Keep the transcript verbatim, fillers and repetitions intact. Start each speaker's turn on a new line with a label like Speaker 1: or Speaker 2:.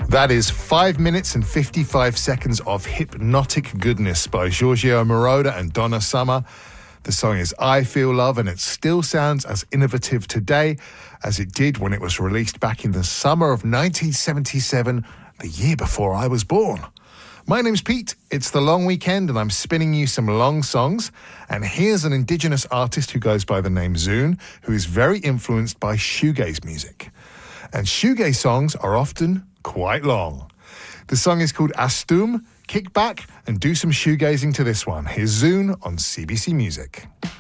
Speaker 1: That is five minutes and fifty-five seconds of hypnotic goodness by Giorgio Moroder and Donna Summer. The song is I Feel Love, and it still sounds as innovative today as it did when it was released back in the summer of nineteen seventy-seven, the year before I was born. My name's Pete, it's the long weekend, and I'm spinning you some long songs. And here's an indigenous artist who goes by the name Zune, who is very influenced by shoegaze music. And shoegaze songs are often quite long. The song is called Astum. Kick back and do some shoegazing to this one. Here's Zune on C B C Music.